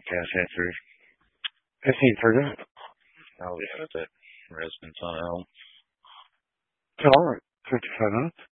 Cash answers. 15 for that. Oh, yeah, that's it. Residence on Elm. All right. 55 minutes.